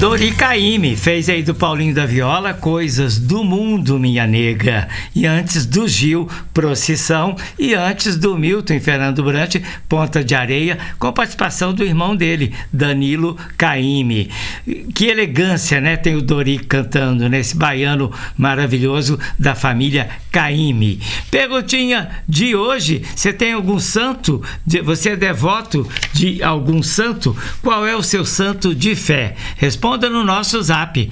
Dori Caymmi fez aí do Paulinho da Viola Coisas do Mundo, Minha Nega. E antes do Gil, Procissão. E antes do Milton e Fernando Brant, Ponta de Areia, com participação do irmão dele, Danilo Caymmi. Que elegância, né? Tem o Dori cantando nesse baiano maravilhoso da família Caymmi. Perguntinha de hoje: você tem algum santo? Você é devoto de algum santo? Qual é o seu santo de fé? Responda no nosso zap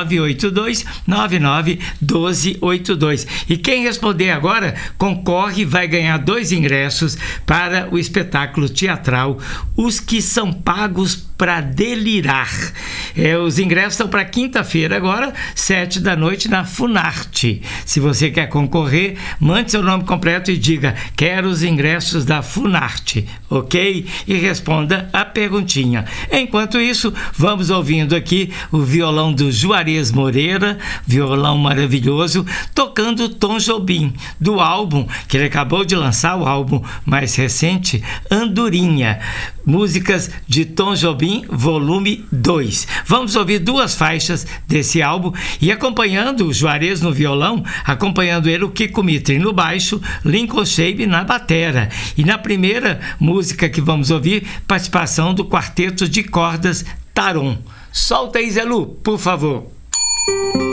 982991282. E quem responder agora concorre, vai ganhar 2 ingressos para o espetáculo teatral Os que São Pagos para Delirar. Os ingressos estão para quinta-feira agora, 7 da noite, na Funarte. Se você quer concorrer, mande seu nome completo e diga: quero os ingressos da Funarte, ok? E responda a perguntinha. Enquanto isso, vamos ouvindo aqui o violão do Juarez Moreira, violão maravilhoso, tocando Tom Jobim, do álbum que ele acabou de lançar, o álbum mais recente, Andorinha. Músicas de Tom Jobim, volume 2. Vamos ouvir 2 faixas desse álbum e acompanhando o Juarez no violão, acompanhando ele o Kiko Mitre no baixo, Lincoln Shabe na batera. E na primeira música que vamos ouvir, participação do quarteto de cordas Taron. Solta aí, Zé Lu, por favor.